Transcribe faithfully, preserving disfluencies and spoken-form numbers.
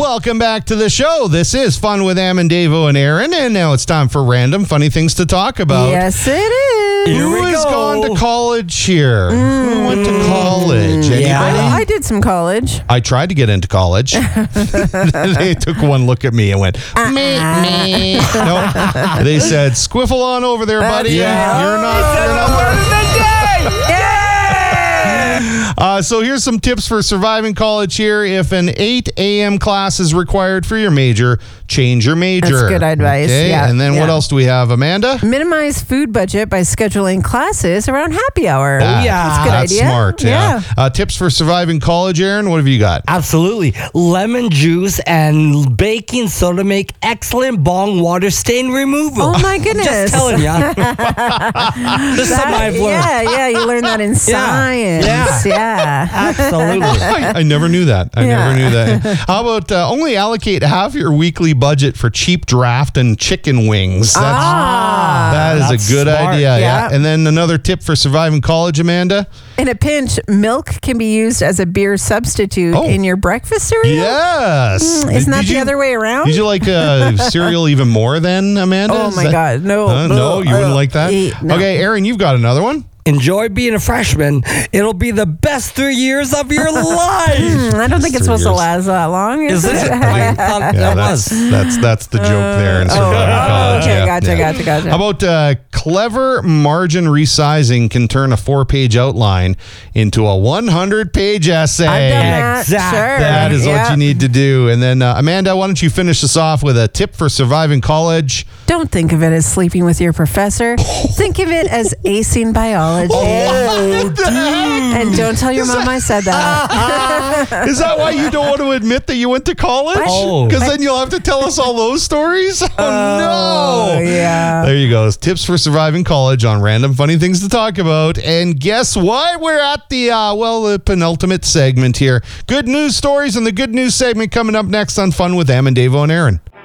Welcome back to the show. This is Fun with Amandavo and Aaron, and now it's time for random funny things to talk about. Yes, it is. Here Who has go. gone to college here? Mm. Who went to college? Anybody? Yeah, I, I did some college. I tried to get into college. They took one look at me and went, uh-uh. me, me. No, they said, squiffle on over there, buddy. Yeah. You're not. You're not word of the day. Yeah. Uh, so here's some tips for surviving college here. If an eight a.m. class is required for your major, change your major. That's good advice. Okay? Yeah. And then yeah. what else do we have, Amanda? Minimize food budget by scheduling classes around happy hour. That, oh, yeah. That's a good That's idea. smart. Yeah. yeah. Uh, tips for surviving college, Aaron? What have you got? Absolutely. Lemon juice and baking soda make excellent bong water stain removal. Oh, my goodness. Just telling you. This is something I've learned. Yeah, yeah. You learned that in science. Yeah. yeah. Absolutely. I, I never knew that. I Yeah. never knew that. How about uh, only allocate half your weekly budget for cheap draft and chicken wings? That's, Ah. that is That's a good smart. idea. Yeah. Yeah. And then another tip for surviving college, Amanda? In a pinch, milk can be used as a beer substitute Oh. in your breakfast cereal. Yes. Mm, isn't that Did the you- other way around? Did you like uh, cereal even more then, Amanda? Oh, Is my that- God. No. Huh? No, you wouldn't Uh, like that? eh, no. Okay, Aaron, you've got another one. Enjoy being a freshman. It'll be the best three years of your life. Hmm, I don't think it's Three supposed to years. last that long. Is it? I thought Yeah, that that's, was. that's that's the joke there in Oh, surviving college. okay, yeah, gotcha, yeah. gotcha, gotcha. How about uh, clever margin resizing can turn a four-page outline into a one hundred page essay. I've done that. Exact- Sure. That is Yeah. what you need to do. And then, uh, Amanda, why don't you finish us off with a tip for surviving college? Don't think of it as sleeping with your professor. Think of it as acing biology. Oh, dude. And don't tell your mom I said that. Is that why you don't want to admit that you went to college? Oh. Because then you'll have to tell us all those stories? Oh, Oh, no. yeah. There you go. Tips for surviving college on random funny things to talk about. And guess what? We're at the, uh, well, the penultimate segment here. Good news stories and the good news segment coming up next on Fun with Amandavo and Aaron.